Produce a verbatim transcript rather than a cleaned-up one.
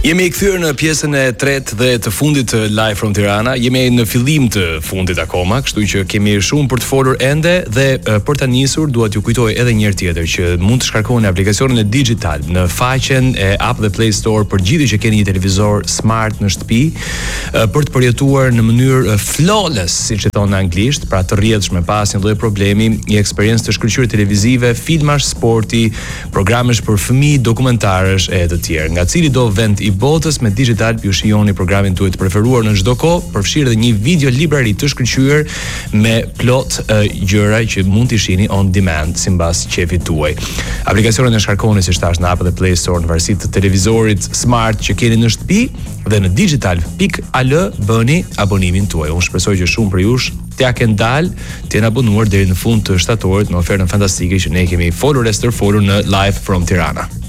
Jemi kthyer në pjesën e tretë dhe të fundit të Live from Tirana. Jemi në fillim të fundit akoma, kështu që kemi shumë për të folur ende dhe për ta nisur dua t'ju kujtoj edhe një herë tjetër që mund të shkarkoni aplikacionin e Digital në faqen e App dhe Play Store për gjithë që keni një televizor smart në shtëpi për të përjetuar në mënyrë flawless, siç e thonë në anglisht, pra të rrjedhshme pa asnjë lloj problemi, një eksperiencë të shkëlqyer televizive, filmash sporti, programesh për fëmijë, dokumentarësh e të tjerë. Nga cili do vend i botës me Digital ju shijoni programin tuaj të preferuar në çdo kohë, përfshirë edhe një video librari të shkëlqyer me plot uh, gjëra që mund t'i shihni on demand sipas qefit tuaj. Aplikacionin e shkarkoni siç thash në App dhe Play Store në varësi të televizorit smart që keni në shtëpi dhe në digital dot al bëni abonimin tuaj. Unë shpresoj që shumë për jush t'ja kenë dalë, t'jenë abonuar deri në fund të shtatorit në ofertën fantastike që ne kemi folur e stërfolur në Live from Tirana.